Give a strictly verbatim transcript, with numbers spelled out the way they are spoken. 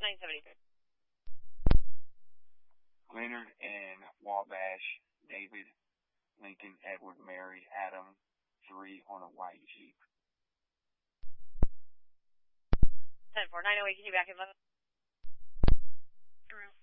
nine seventy-three. Leonard and Wabash, David, Lincoln, Edward, Mary, Adam, three on a white Jeep. ten four, nine oh eight, can you back in? Through.